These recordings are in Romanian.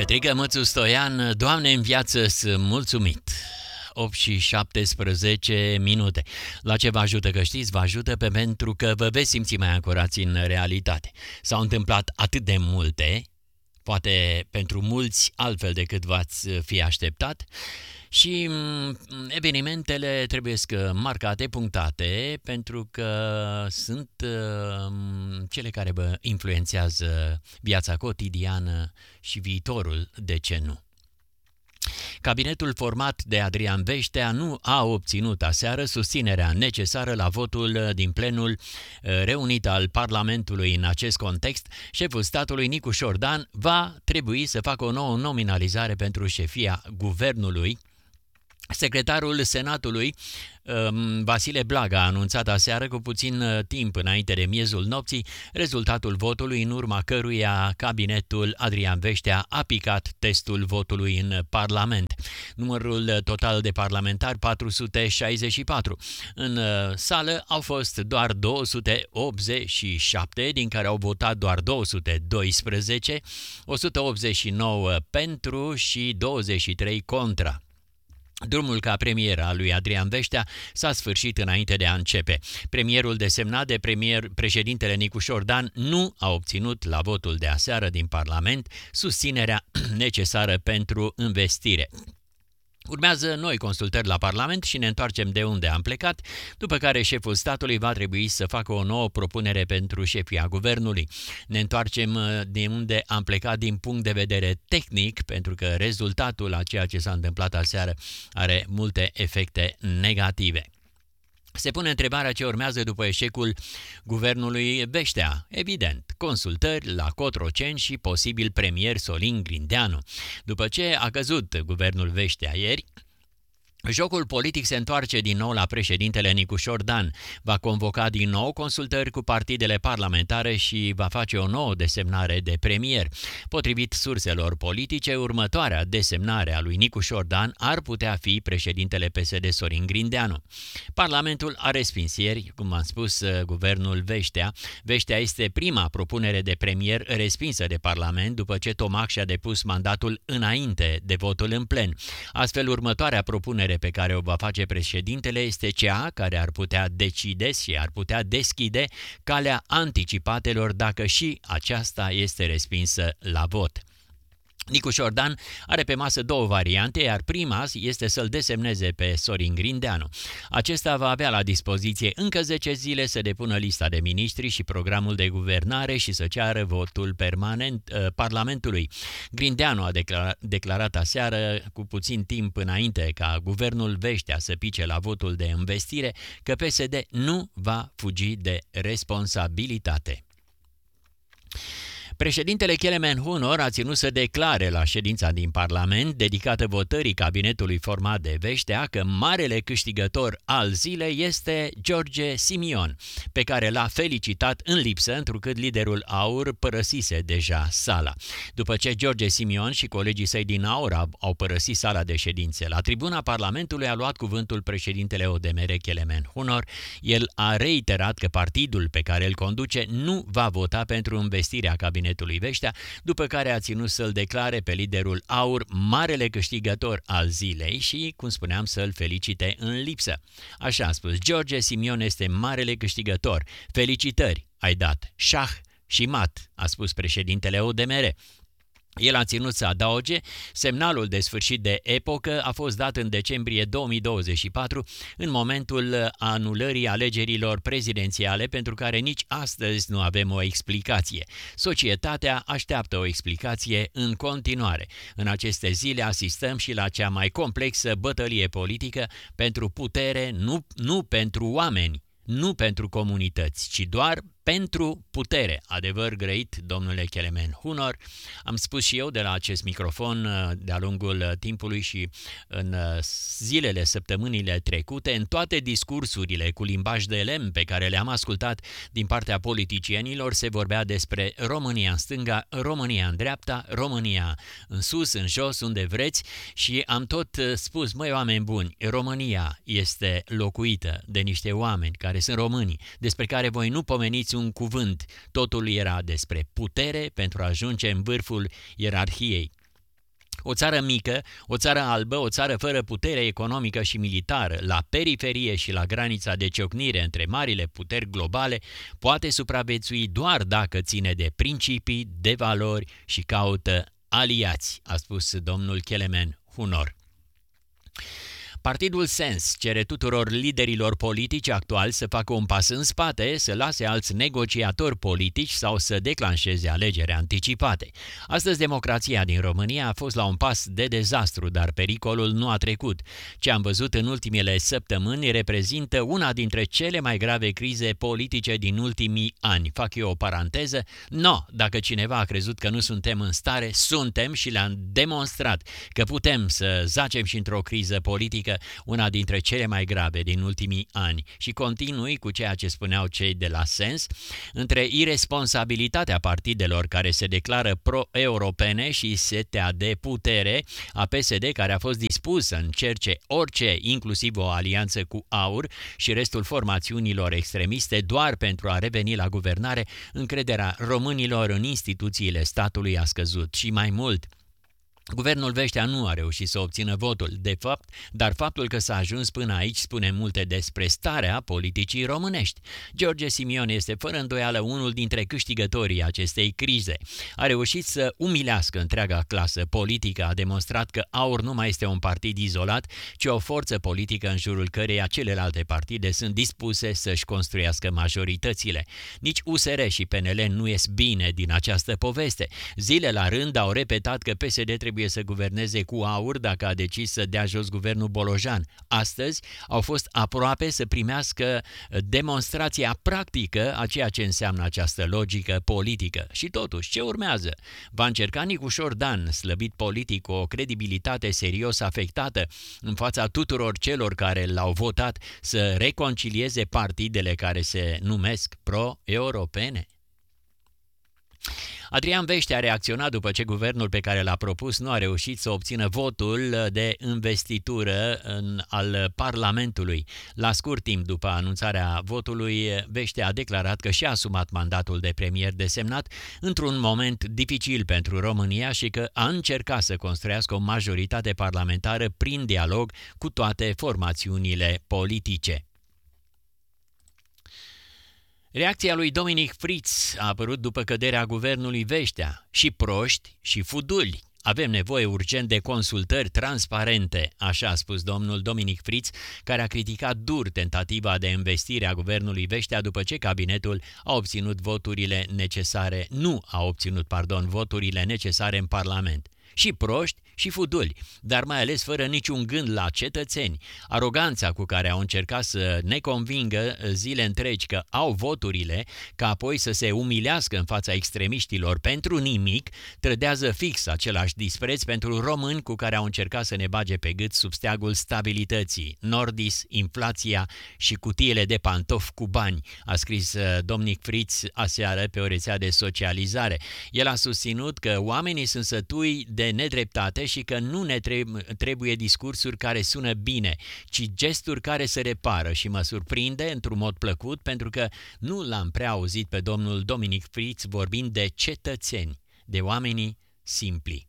Petrică Mățu Stoian, Doamne în viață, sunt mulțumit. 8 și 17 minute. La ce vă ajută că știți? Vă ajută pentru că vă veți simți mai ancorați în realitate. S-au întâmplat atât de multe, poate pentru mulți altfel decât v-ați fi așteptat, și evenimentele trebuie să marcate, punctate, pentru că sunt cele care vă influențează viața cotidiană și viitorul, de ce nu. Cabinetul format de Adrian Veștea nu a obținut aseară susținerea necesară la votul din plenul reunit al Parlamentului. În acest context, șeful statului Nicu Șordan va trebui să facă o nouă nominalizare pentru șefia guvernului. Secretarul Senatului, Vasile Blaga, a anunțat aseară, cu puțin timp înainte de miezul nopții, rezultatul votului, în urma căruia cabinetul Adrian Veștea a picat testul votului în Parlament. Numărul total de parlamentari 464. În sală au fost doar 287, din care au votat doar 212, 189 pentru și 23 contra. Drumul ca premier al lui Adrian Veștea s-a sfârșit înainte de a începe. Premierul desemnat de președintele Nicu Șordan nu a obținut la votul de aseară din Parlament susținerea necesară pentru investire. Urmează noi consultări la Parlament și ne întoarcem de unde am plecat, după care șeful statului va trebui să facă o nouă propunere pentru șefia guvernului. Ne întoarcem de unde am plecat din punct de vedere tehnic, pentru că rezultatul a ceea ce s-a întâmplat aseară are multe efecte negative. Se pune întrebarea ce urmează după eșecul guvernului Veștea. Evident, consultări la Cotroceni și posibil premier Sorin Grindeanu. După ce a căzut guvernul Veștea ieri, jocul politic se întoarce din nou la președintele Nicu Șordan. Va convoca din nou consultări cu partidele parlamentare și va face o nouă desemnare de premier. Potrivit surselor politice, următoarea desemnare a lui Nicu Șordan ar putea fi președintele PSD Sorin Grindeanu. Parlamentul a respins ieri, cum am spus, guvernul Veștea. Veștea este prima propunere de premier respinsă de Parlament după ce Tomac și-a depus mandatul înainte de votul în plen. Astfel, următoarea propunere pe care o va face președintele este cea care ar putea decide și ar putea deschide calea anticipatelor dacă și aceasta este respinsă la vot. Nicu Șordan are pe masă două variante, iar prima este să-l desemneze pe Sorin Grindeanu. Acesta va avea la dispoziție încă 10 zile să depună lista de miniștri și programul de guvernare și să ceară votul permanent Parlamentului. Grindeanu a declarat aseară, cu puțin timp înainte ca guvernul Veștea să pice la votul de investire, că PSD nu va fugi de responsabilitate. Președintele Kelemen Hunor a ținut să declare la ședința din Parlament, dedicată votării cabinetului format de Veștea, că marele câștigător al zilei este George Simion, pe care l-a felicitat în lipsă, întrucât liderul AUR părăsise deja sala. După ce George Simion și colegii săi din AUR au părăsit sala de ședințe, la tribuna Parlamentului a luat cuvântul președintele ODMR Kelemen Hunor. El a reiterat că partidul pe care îl conduce nu va vota pentru investirea cabinetului Veștea, după care a ținut să-l declare pe liderul AUR marele câștigător al zilei și, cum spuneam, să-l felicite în lipsă. Așa a spus: George Simion este marele câștigător. Felicitări, ai dat șah și mat, a spus președintele ODMR. El a ținut să adauge, semnalul de sfârșit de epocă a fost dat în decembrie 2024, în momentul anulării alegerilor prezidențiale, pentru care nici astăzi nu avem o explicație. Societatea așteaptă o explicație în continuare. În aceste zile asistăm și la cea mai complexă bătălie politică pentru putere, nu pentru oameni, nu pentru comunități, ci doar pentru putere. Adevăr grăit, domnule Kelemen Hunor. Am spus și eu de la acest microfon de-a lungul timpului și în zilele, săptămânile trecute, în toate discursurile cu limbaj de lemn pe care le-am ascultat din partea politicienilor, se vorbea despre România în stânga, România în dreapta, România în sus, în jos, unde vreți, și am tot spus: măi, oameni buni, România este locuită de niște oameni care sunt români, despre care voi nu pomeniți un cuvânt. Totul era despre putere pentru a ajunge în vârful ierarhiei. O țară mică, o țară albă, o țară fără putere economică și militară, la periferie și la granița de ciocnire între marile puteri globale, poate supraviețui doar dacă ține de principii, de valori și caută aliați, a spus domnul Kelemen Hunor. Partidul Sens cere tuturor liderilor politici actuali să facă un pas în spate, să lase alți negociatori politici sau să declanșeze alegeri anticipate. Astăzi, democrația din România a fost la un pas de dezastru, dar pericolul nu a trecut. Ce am văzut în ultimele săptămâni reprezintă una dintre cele mai grave crize politice din ultimii ani. Fac eu o paranteză. Dacă cineva a crezut că nu suntem în stare, suntem și le-am demonstrat că putem să zacem și într-o criză politică, una dintre cele mai grave din ultimii ani. Și continui cu ceea ce spuneau cei de la Sens, între iresponsabilitatea partidelor care se declară pro-europene și setea de putere a PSD, care a fost dispus să încerce orice, inclusiv o alianță cu AUR și restul formațiunilor extremiste doar pentru a reveni la guvernare, încrederea românilor în instituțiile statului a scăzut și mai mult. Guvernul Vestea nu a reușit să obțină votul, de fapt, dar faptul că s-a ajuns până aici spune multe despre starea politicii românești. George Simion este fără îndoială unul dintre câștigătorii acestei crize. A reușit să umilească întreaga clasă politică, a demonstrat că AUR nu mai este un partid izolat, ci o forță politică în jurul căreia celelalte partide sunt dispuse să-și construiască majoritățile. Nici USR și PNL nu ies bine din această poveste. Zile la rând au repetat că PSD trebuie să guverneze cu AUR dacă a decis să dea jos guvernul Bolojan. Astăzi au fost aproape să primească demonstrația practică a ceea ce înseamnă această logică politică. Și totuși, ce urmează? Va încerca Nicușor Dan, slăbit politic, cu o credibilitate serios afectată în fața tuturor celor care l-au votat, să reconcilieze partidele care se numesc pro-europene? Adrian Veștea a reacționat după ce guvernul pe care l-a propus nu a reușit să obțină votul de investitură al Parlamentului. La scurt timp după anunțarea votului, Veștea a declarat că și-a asumat mandatul de premier desemnat într-un moment dificil pentru România și că a încercat să construiască o majoritate parlamentară prin dialog cu toate formațiunile politice. Reacția lui Dominic Fritz a apărut după căderea guvernului Veștea. Și proști și fuduli. Avem nevoie urgent de consultări transparente, așa a spus domnul Dominic Fritz, care a criticat dur tentativa de investire a guvernului Veștea după ce cabinetul nu a obținut voturile necesare în Parlament. Și proști și fuduli, dar mai ales fără niciun gând la cetățeni. Aroganța cu care au încercat să ne convingă zile întregi că au voturile, ca apoi să se umilească în fața extremiștilor pentru nimic, trădează fix același dispreț pentru români cu care au încercat să ne bage pe gât sub steagul stabilității. Nordis, inflația și cutiile de pantofi cu bani, a scris Dominic Fritz aseară pe o rețea de socializare. El a susținut că oamenii sunt sătui de nedreptate și că nu ne trebuie discursuri care sună bine, ci gesturi care se repară, și mă surprinde într-un mod plăcut pentru că nu l-am prea auzit pe domnul Dominic Fritz vorbind de cetățeni, de oamenii simpli.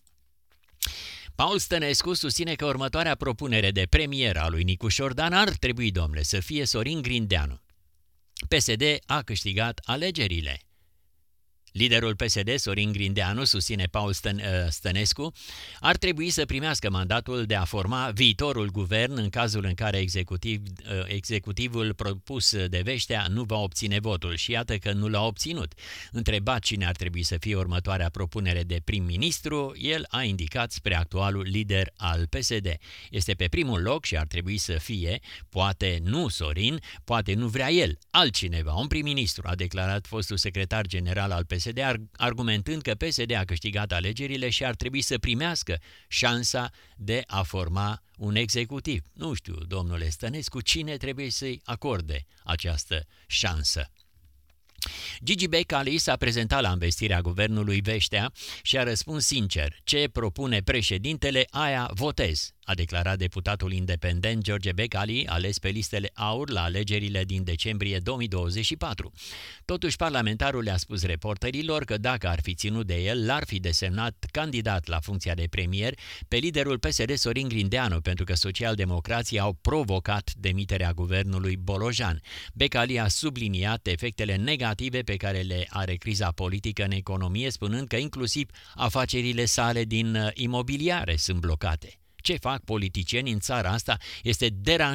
Paul Stănescu susține că următoarea propunere de premier a lui Nicușor Dan ar trebui, domnule, să fie Sorin Grindeanu. PSD a câștigat alegerile. Liderul PSD, Sorin Grindeanu, susține Paul Stănescu, ar trebui să primească mandatul de a forma viitorul guvern în cazul în care executivul propus de Veștea nu va obține votul, și iată că nu l-a obținut. Întrebat cine ar trebui să fie următoarea propunere de prim-ministru, el a indicat spre actualul lider al PSD. Este pe primul loc și ar trebui să fie, poate nu Sorin, poate nu vrea el, altcineva, un prim-ministru, a declarat fostul secretar general al PSD, argumentând că PSD a câștigat alegerile și ar trebui să primească șansa de a forma un executiv. Nu știu, domnule Stănescu, cine trebuie să-i acorde această șansă. Gigi Becali s-a prezentat la învestirea guvernului Veștea și a răspuns sincer: ce propune președintele, aia votez. a declarat deputatul independent George Becali, ales pe listele AUR la alegerile din decembrie 2024. Totuși, parlamentarul le-a spus reporterilor că dacă ar fi ținut de el, l-ar fi desemnat candidat la funcția de premier pe liderul PSD Sorin Grindeanu, pentru că socialdemocrații au provocat demiterea guvernului Bolojan. Becali a subliniat efectele negative pe care le are criza politică în economie, spunând că inclusiv afacerile sale din imobiliare sunt blocate. Ce fac politicieni în țara asta este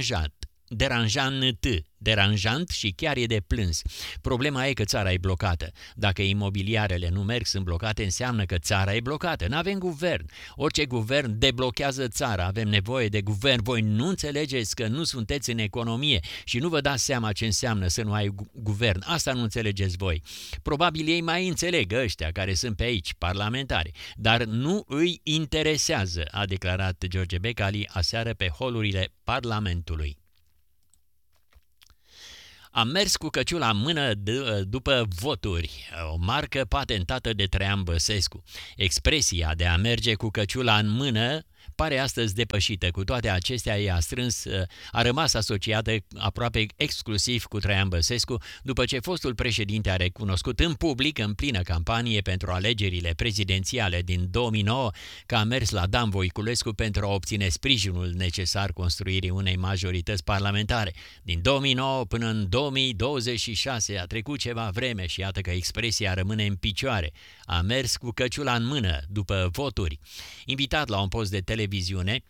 deranjant și chiar e de plâns. Problema e că țara e blocată. Dacă imobiliarele nu merg, sunt blocate, înseamnă că țara e blocată. N-avem guvern. Orice guvern deblochează țara. Avem nevoie de guvern. Voi nu înțelegeți că nu sunteți în economie și nu vă dați seama ce înseamnă să nu ai guvern. Asta nu înțelegeți voi. Probabil ei mai înțeleg, ăștia care sunt pe aici, parlamentari, dar nu îi interesează, a declarat George Becali aseară pe holurile Parlamentului. Am mers cu căciula în mână după voturi, o marcă patentată de Traian Băsescu. Expresia de a merge cu căciula în mână pare astăzi depășită. Cu toate acestea, ea a rămas asociată aproape exclusiv cu Traian Băsescu, după ce fostul președinte a recunoscut în public, în plină campanie pentru alegerile prezidențiale din 2009, că a mers la Dan Voiculescu pentru a obține sprijinul necesar construirii unei majorități parlamentare. Din 2009 până în 2026 a trecut ceva vreme și iată că expresia rămâne în picioare. A mers cu căciula în mână după voturi. Invitat la un post de televiziune,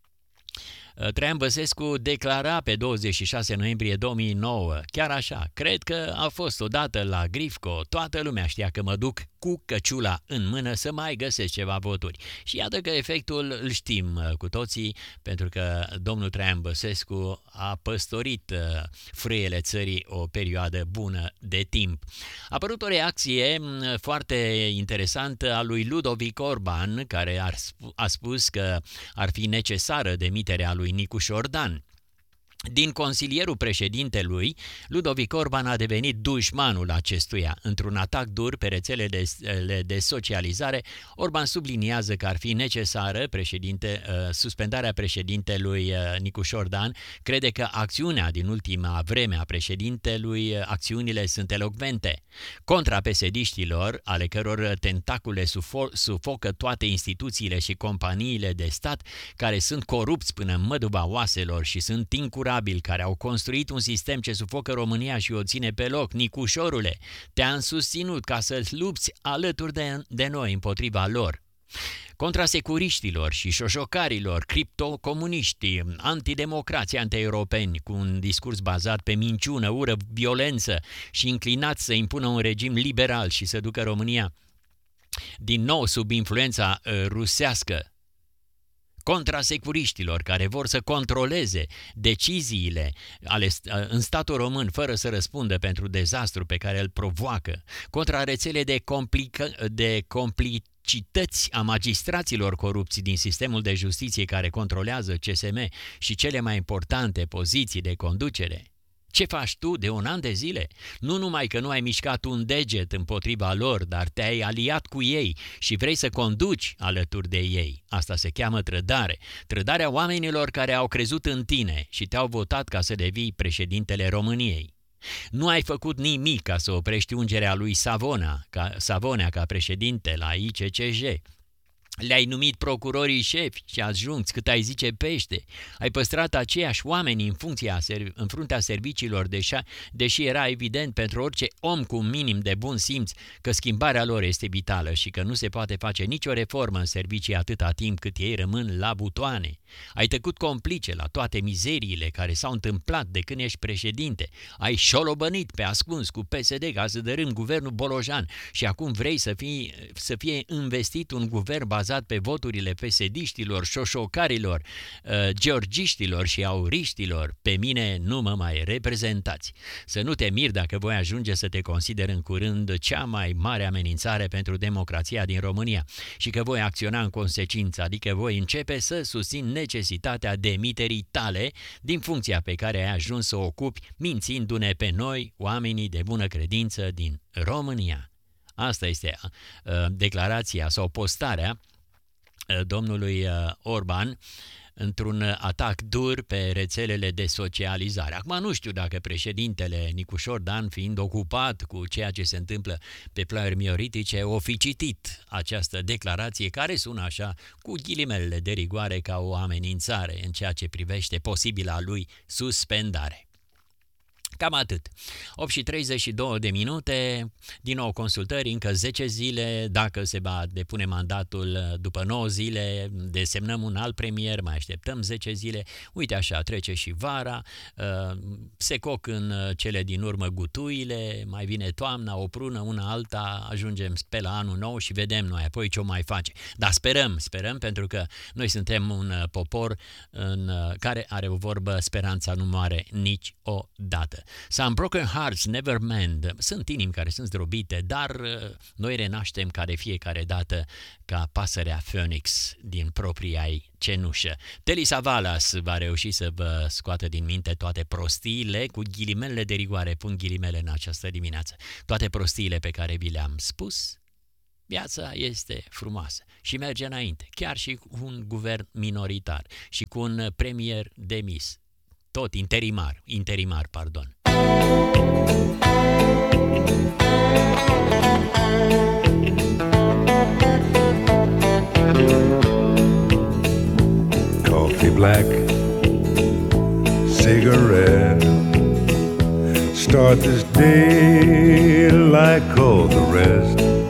Traian Băsescu declara pe 26 noiembrie 2009, chiar așa, cred că a fost odată la Grifco, toată lumea știa că mă duc cu căciula în mână să mai găsesc ceva voturi. Și iată că efectul îl știm cu toții, pentru că domnul Traian Băsescu a păstorit frâiele țării o perioadă bună de timp. A apărut o reacție foarte interesantă a lui Ludovic Orban, care a spus că ar fi necesară demiterea lui Nicu Șordan. Din consilierul președintelui, Ludovic Orban a devenit dușmanul acestuia. Într-un atac dur pe rețelele de socializare, Orban subliniază că ar fi necesară suspendarea președintelui Nicu Șordan. Crede că acțiunea din ultima vreme a președintelui, acțiunile sunt elocvente. Contra pesediștilor, ale căror tentacule sufocă toate instituțiile și companiile de stat, care sunt corupți până în măduva oaselor și sunt incurabili, care au construit un sistem ce sufocă România și o ține pe loc. Nicușorule, te-am susținut ca să-ți lupți alături de noi împotriva lor. Contra securiștilor și șoșocarilor, criptocomuniștii, antidemocrații, anti-europeni, cu un discurs bazat pe minciună, ură, violență și inclinați să impună un regim liberal și să ducă România din nou sub influența rusească, contra securiștilor care vor să controleze deciziile în statul român fără să răspundă pentru dezastru pe care îl provoacă, contra rețele de complicități a magistraților corupți din sistemul de justiție care controlează CSM și cele mai importante poziții de conducere. Ce faci tu de un an de zile? Nu numai că nu ai mișcat un deget împotriva lor, dar te-ai aliat cu ei și vrei să conduci alături de ei. Asta se cheamă trădare. Trădarea oamenilor care au crezut în tine și te-au votat ca să devii președintele României. Nu ai făcut nimic ca să oprești ungerea lui Savonea ca președinte la ICCJ. Le-ai numit procurorii șefi și adjuncți cât ai zice pește. Ai păstrat aceiași oameni în fruntea serviciilor, deși era evident pentru orice om cu un minim de bun simț că schimbarea lor este vitală și că nu se poate face nicio reformă în servicii atâta timp cât ei rămân la butoane. Ai tăcut complice la toate mizeriile care s-au întâmplat de când ești președinte. Ai șolobănit pe ascuns cu PSD ca să dărâm guvernul Bolojan și acum vrei să fie investit un guvern bazat pe voturile pesediștilor, șoșocarilor, georgiștilor și auriștilor. Pe mine nu mă mai reprezentați. Să nu te miri dacă voi ajunge să te consider în curând cea mai mare amenințare pentru democrația din România și că voi acționa în consecință, adică voi începe să susțin necesitatea demiterii tale din funcția pe care ai ajuns să o ocupi, mințindu-ne pe noi, oamenii de bună credință din România. Asta este declarația sau postarea domnului Orban într-un atac dur pe rețelele de socializare. Acum nu știu dacă președintele Nicușor Dan, fiind ocupat cu ceea ce se întâmplă pe planuri mioritice, o fi citit această declarație care sună așa, cu ghilimelele de rigoare, ca o amenințare în ceea ce privește posibila lui suspendare. Cam atât. 8:32, din nou consultări, încă 10 zile, dacă se va depune mandatul după 9 zile, desemnăm un alt premier, mai așteptăm 10 zile, uite așa, trece și vara, se coc în cele din urmă gutuile, mai vine toamna, o prună, una alta, ajungem pe la anul nou și vedem noi apoi ce o mai face. Dar sperăm, pentru că noi suntem un popor care are o vorbă, speranța nu moare niciodată. Some broken hearts never mend. Sunt inimi care sunt zdrobite, dar noi renaștem ca de fiecare dată ca pasărea Phoenix din propria ei cenușă. Telly Savalas va reuși să vă scoată din minte toate prostiile, cu ghilimele de rigoare, pun ghilimele în această dimineață, toate prostiile pe care vi le-am spus. Viața este frumoasă și merge înainte, chiar și cu un guvern minoritar și cu un premier demis. Tot interimar, pardon. Coffee black, cigarette, start this day like all the rest.